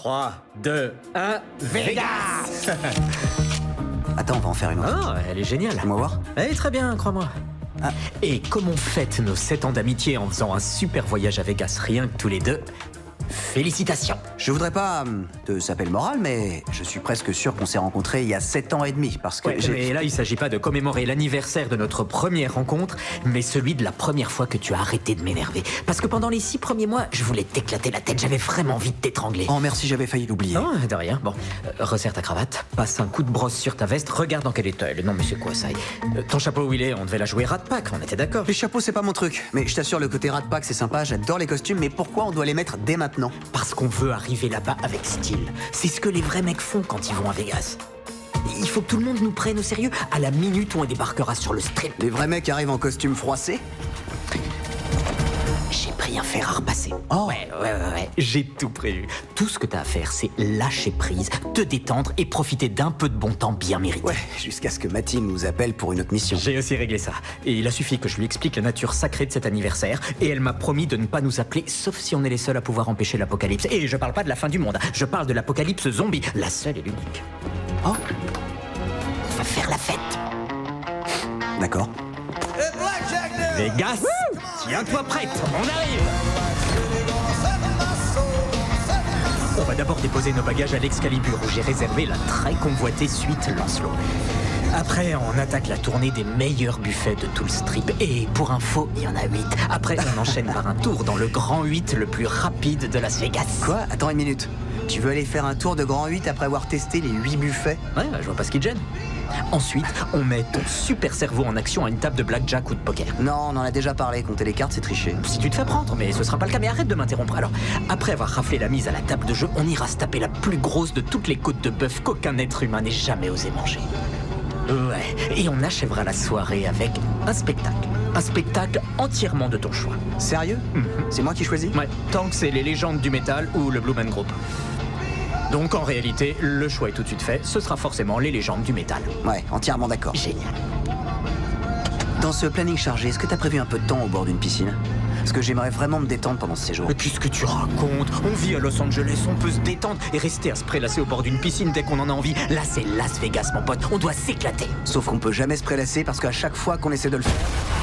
3, 2, 1, Vegas. Attends, on va en faire une autre. Oh, elle est géniale. Fais-moi voir. Elle est très bien, crois-moi. Ah. Et comme on fête nos 7 ans d'amitié en faisant un super voyage à Vegas rien que tous les deux, félicitations. Je voudrais pas te saper le moral, mais je suis presque sûr qu'on s'est rencontrés il y a 7 ans et demi, parce que Ouais, mais là, il s'agit pas de commémorer l'anniversaire de notre première rencontre, mais celui de la première fois que tu as arrêté de m'énerver. Parce que pendant les 6 premiers mois, je voulais t'éclater la tête, j'avais vraiment envie de t'étrangler. Oh merci, j'avais failli l'oublier. Non, de rien. Bon, resserre ta cravate, passe un coup de brosse sur ta veste, regarde dans quel état elle est. Non, mais c'est quoi ça? Ton chapeau où il est? On devait la jouer Rat Pack, on était d'accord. Les chapeaux, c'est pas mon truc. Mais je t'assure, le côté Rat Pack, c'est sympa, j'adore les costumes, mais pourquoi on doit les mettre dès maintenant? Parce qu'on veut arriver là-bas avec style. C'est ce que les vrais mecs font quand ils vont à Vegas. Il faut que tout le monde nous prenne au sérieux à la minute où on débarquera sur le strip. Les vrais mecs arrivent en costume froissé? J'ai pris un fer à repasser. Oh. Ouais. J'ai tout prévu. Tout ce que t'as à faire, c'est lâcher prise, te détendre et profiter d'un peu de bon temps bien mérité. Ouais, jusqu'à ce que Mathilde nous appelle pour une autre mission. J'ai aussi réglé ça. Et il a suffi que je lui explique la nature sacrée de cet anniversaire. Et elle m'a promis de ne pas nous appeler, sauf si on est les seuls à pouvoir empêcher l'apocalypse. Et je parle pas de la fin du monde. Je parle de l'apocalypse zombie. La seule et l'unique. Oh, On va faire la fête. d'accord. Vegas, tiens-toi prête, on arrive. On va d'abord déposer nos bagages à l'Excalibur où j'ai réservé la très convoitée suite Lancelot. Après, on attaque la tournée des meilleurs buffets de tout le strip. Et pour info, il y en a 8. Après, on enchaîne par un tour dans le Grand 8 le plus rapide de Las Vegas. Quoi? Attends une minute. Tu veux aller faire un tour de Grand 8 après avoir testé les 8 buffets? Ouais, je vois pas ce qui te gêne. Ensuite, on met ton super cerveau en action à une table de blackjack ou de poker. Non, on en a déjà parlé, compter les cartes, c'est tricher. Si tu te fais prendre, mais ce sera pas le cas, mais arrête de m'interrompre. Alors, après avoir raflé la mise à la table de jeu, on ira se taper la plus grosse de toutes les côtes de bœuf qu'aucun être humain n'ait jamais osé manger. Ouais, et on achèvera la soirée avec un spectacle. Un spectacle entièrement de ton choix. Sérieux? C'est moi qui choisis? Ouais, tant que c'est les légendes du métal ou le Blue Man Group. Donc en réalité, le choix est tout de suite fait, ce sera forcément les légendes du métal. Ouais, entièrement d'accord. Génial. Dans ce planning chargé, est-ce que t'as prévu un peu de temps au bord d'une piscine? Parce que j'aimerais vraiment me détendre pendant ce séjour. Mais qu'est-ce que tu racontes? On vit à Los Angeles, on peut se détendre et rester à se prélasser au bord d'une piscine dès qu'on en a envie. Là, c'est Las Vegas, mon pote, on doit s'éclater. Sauf qu'on peut jamais se prélasser parce qu'à chaque fois qu'on essaie de le faire...